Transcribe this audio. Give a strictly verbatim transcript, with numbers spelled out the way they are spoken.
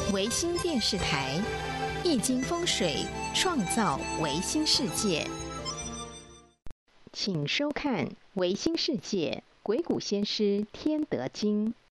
维新电视台易经风水创造维新世界，请收看《维新世界鬼谷先师天德经》。